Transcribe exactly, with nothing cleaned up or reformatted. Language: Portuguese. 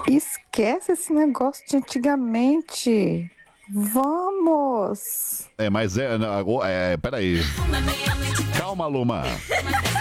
Esquece esse negócio de antigamente. Vamos! É, mas é. é peraí. Calma, Luma.